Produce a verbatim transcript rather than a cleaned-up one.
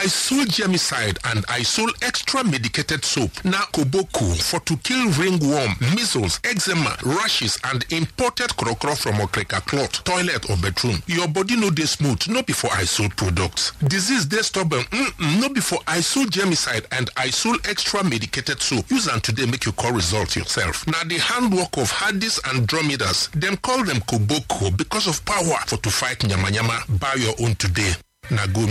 Isol germicide and Isol extra medicated soap. Na Koboko for to kill ringworm, measles, eczema, rashes, and imported krokro from okreka cloth, toilet or bedroom. Your body no dey smooth, no be for Isol products. Disease dey stubborn, mm-mm, no be for Isol germicide and Isol extra medicated soap. Use am today make you call result yourself. Now the handwork of Hadis and Dromedas, them call them Koboko because of power for to fight nyama nyama. Buy your own today. Na go